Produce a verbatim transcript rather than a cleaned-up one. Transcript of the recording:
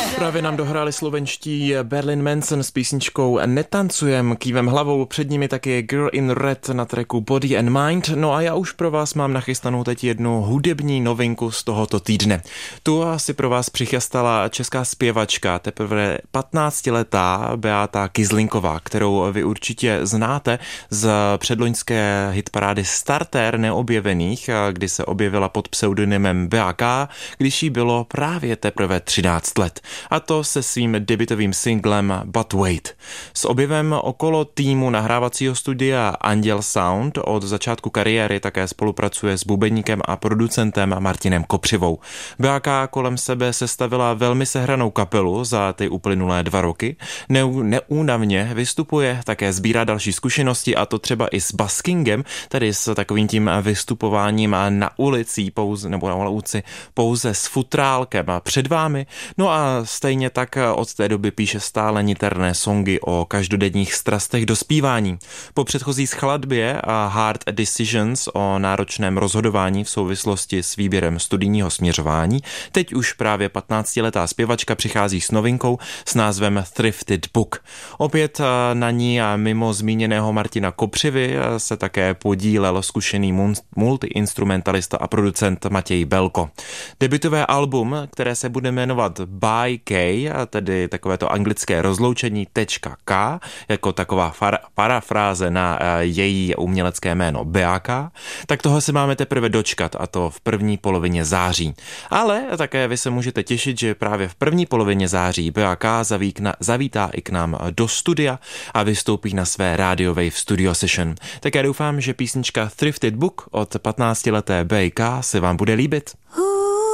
Právě nám dohráli slovenští Berlin Manson s písničkou Netancujem, kývem hlavou, před nimi taky Girl in Red na tracku Body and Mind. No a já už pro vás mám nachystanou teď jednu hudební novinku z tohoto týdne. Tu asi pro vás přichystala česká zpěvačka, teprve patnáctiletá Beata Kizlinková, kterou vy určitě znáte z předloňské hitparády Starter neobjevených, kdy se objevila pod pseudonymem bé á ká, když jí bylo právě teprve třináct let. A to se svým debutovým singlem But Wait. S objevem okolo týmu nahrávacího studia Anděl Sound od začátku kariéry také spolupracuje s bubeníkem a producentem Martinem Kopřivou. bé á ká kolem sebe sestavila velmi sehranou kapelu za ty uplynulé dva roky. Neu, neúnavně vystupuje, také sbírá další zkušenosti, a to třeba i s buskingem, tedy s takovým tím vystupováním na ulici pouze, nebo na ulici pouze s futrálkem před vámi. No a stejně tak od té doby píše stále niterné songy o každodenních strastech do zpívání. Po předchozí skladbě a Hard Decisions o náročném rozhodování v souvislosti s výběrem studijního směřování, teď už právě patnáctiletá zpěvačka přichází s novinkou s názvem Thrifted Book. Opět na ní a mimo zmíněného Martina Kopřivy se také podílel zkušený multiinstrumentalista a producent Matěj Belko. Debutové album, které se bude jmenovat By K, tedy takové to anglické rozloučení .k, jako taková far, parafráze na její umělecké jméno bé á ká, tak toho se máme teprve dočkat, a to v první polovině září. Ale také vy se můžete těšit, že právě v první polovině září bé á ká zavíkna, zavítá i k nám do studia a vystoupí na své Radio Wave Studio Session. Tak já doufám, že písnička Thrifted Book od patnáctileté bé ká se vám bude líbit.